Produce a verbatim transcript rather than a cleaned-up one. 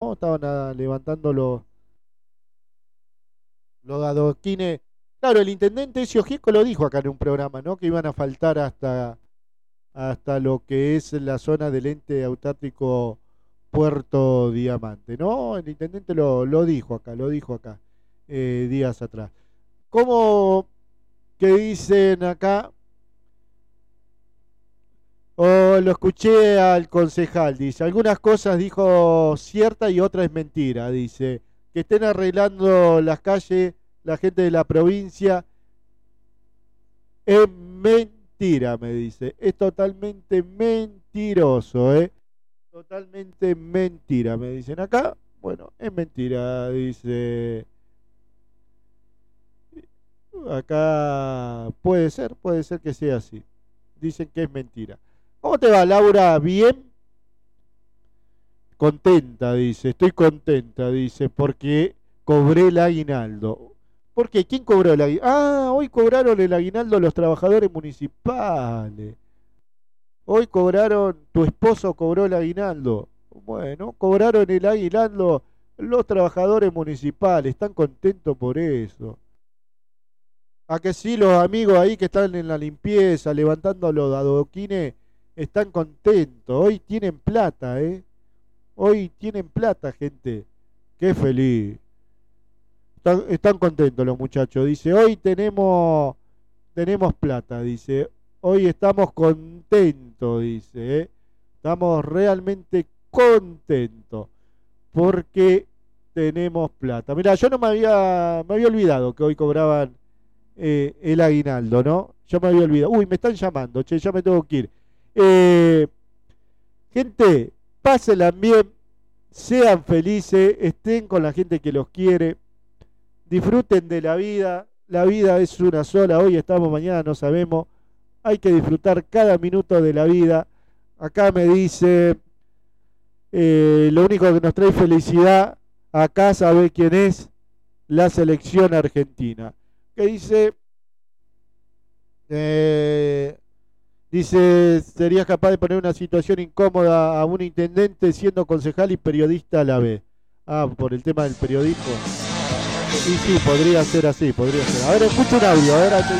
¿no? Estaban ah, levantando los, los adoquines. Claro, el intendente Ezio Gieco lo dijo acá en un programa, ¿no? Que iban a faltar hasta, hasta lo que es la zona del ente autárquico Puerto Diamante, ¿no? El intendente lo, lo dijo acá, lo dijo acá, eh, días atrás. ¿Cómo que dicen acá? Oh, lo escuché al concejal, dice. Algunas cosas dijo cierta y otras es mentira, dice. Que estén arreglando las calles la gente de la provincia es mentira, me dice. Es totalmente mentiroso, ¿eh? Totalmente mentira, me dicen acá. Bueno, es mentira, dice. Acá puede ser, puede ser que sea así. Dicen que es mentira. ¿Cómo te va, Laura? ¿Bien? Contenta, dice. Estoy contenta, dice, porque cobré el aguinaldo. ¿Por qué? ¿Quién cobró el aguinaldo? Ah, hoy cobraron el aguinaldo los trabajadores municipales. Hoy cobraron, tu esposo cobró el aguinaldo. Bueno, cobraron el aguinaldo los trabajadores municipales. Están contentos por eso. A que sí, los amigos ahí que están en la limpieza, levantando los adoquines, están contentos. Hoy tienen plata, ¿eh? Hoy tienen plata, gente. Qué feliz. Están, están contentos los muchachos. Dice, hoy tenemos, tenemos plata, dice. Hoy estamos contentos, dice. ¿eh? Estamos realmente contentos. Porque tenemos plata. Mirá, yo no me había, me había olvidado que hoy cobraban eh, el aguinaldo, ¿no? Yo me había olvidado. Uy, me están llamando, che, ya me tengo que ir. Eh, gente, pásenla bien, sean felices, estén con la gente que los quiere, disfruten de la vida. La vida es una sola, hoy estamos, mañana no sabemos. Hay que disfrutar cada minuto de la vida. Acá me dice, eh, lo único que nos trae felicidad, acá sabe quién es, la selección argentina. Que dice, eh, dice, serías capaz de poner una situación incómoda a un intendente siendo concejal y periodista a la vez. Ah, por el tema del periodismo. Y sí, podría ser así, podría ser. A ver, escucha un audio, a ver.